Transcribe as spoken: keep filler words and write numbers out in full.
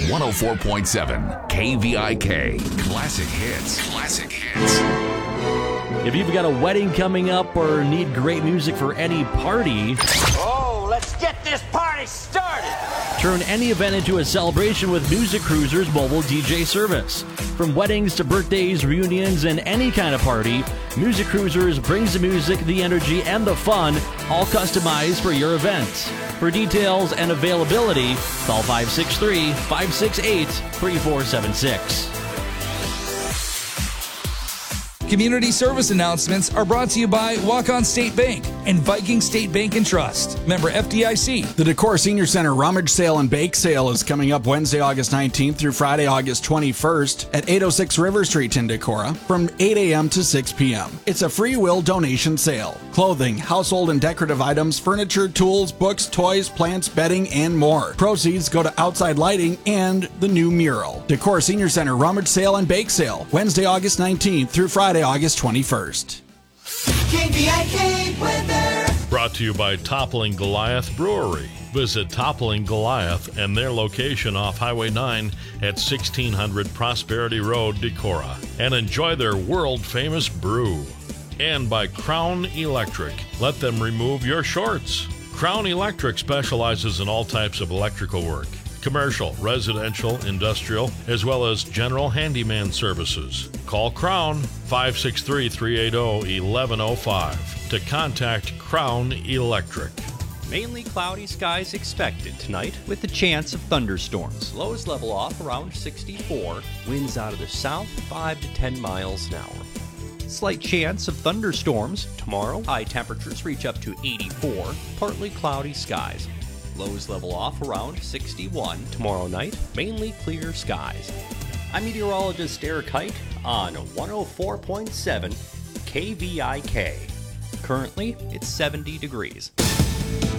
one oh four point seven K V I K. Classic hits. Classic hits. If you've got a wedding coming up or need great music for any party, oh, let's get this party started! Turn any event into a celebration with Music Cruiser's mobile D J service. From weddings to birthdays, reunions, and any kind of party, Music Cruisers brings the music, the energy, and the fun, all customized for your event. For details and availability, call five six three, five six eight, three four seven six. Community service announcements are brought to you by Walk-On State Bank and Viking State Bank and Trust. Member F D I C. The Decor Senior Center Rummage Sale and Bake Sale is coming up Wednesday, August nineteenth through Friday, August twenty-first at eight oh six River Street in Decorah from eight a.m. to six p.m. It's a free will donation sale. Clothing, household and decorative items, furniture, tools, books, toys, plants, bedding, and more. Proceeds go to outside lighting and the new mural. Decor Senior Center Rummage Sale and Bake Sale, Wednesday, August nineteenth through Friday, August twenty-first. K V I K weather. Brought to you by Toppling Goliath Brewery. Visit Toppling Goliath and their location off Highway nine at sixteen hundred Prosperity Road, Decorah, and enjoy their world-famous brew. And by Crown Electric. Let them remove your shorts. Crown Electric specializes in all types of electrical work. Commercial, residential, industrial, as well as general handyman services. Call Crown five six three, three eight zero, one one zero five to contact Crown Electric. Mainly cloudy skies expected tonight with the chance of thunderstorms. Lows level off around sixty-four. Winds out of the south five to ten miles an hour. Slight chance of thunderstorms tomorrow. High temperatures reach up to eighty-four. Partly cloudy skies. Lows level off around sixty-one. Tomorrow night, mainly clear skies. I'm meteorologist Eric Hite on one oh four point seven K V I K. Currently, it's seventy degrees.